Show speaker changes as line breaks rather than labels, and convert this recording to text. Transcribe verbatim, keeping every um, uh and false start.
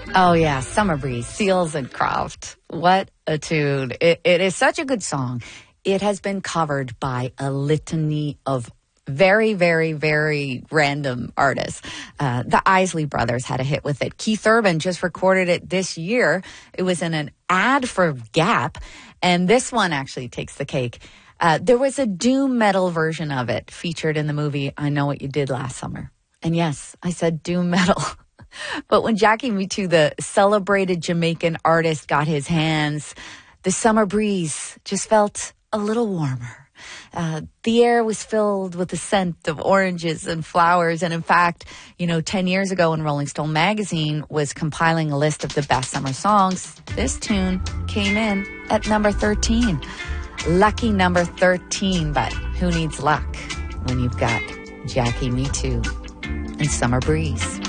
Oh, yeah. Summer Breeze, Seals and Croft. What a tune. It, it is such a good song. It has been covered by a litany of very, very, very random artists. Uh, the Isley Brothers had a hit with it. Keith Urban just recorded it this year. It was in an ad for Gap, and this one actually takes the cake. Uh, there was a doom metal version of it featured in the movie I Know What You Did Last Summer. And yes, I said doom metal. But when Jackie Me Too, the celebrated Jamaican artist, got his hands, the summer breeze just felt a little warmer. Uh, the air was filled with the scent of oranges and flowers. And in fact, you know, ten years ago when Rolling Stone magazine was compiling a list of the best summer songs, this tune came in at number thirteen. Lucky number thirteen, but who needs luck when you've got Jackie Me Too and Summer Breeze?